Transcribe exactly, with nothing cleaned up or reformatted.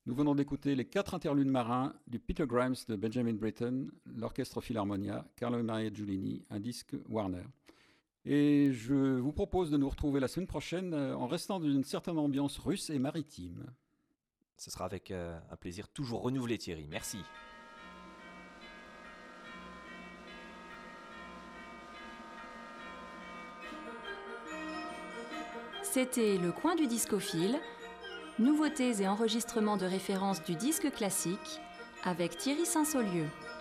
Nous venons d'écouter les quatre interludes marins du Peter Grimes de Benjamin Britten, l'Orchestre Philharmonia, Carlo Maria Giulini, un disque Warner. Et je vous propose de nous retrouver la semaine prochaine en restant d'une certaine ambiance russe et maritime. Ce sera avec euh, un plaisir toujours renouvelé, Thierry. Merci. C'était Le Coin du Discophile, nouveautés et enregistrements de référence du disque classique avec Thierry Saint-Saulieu.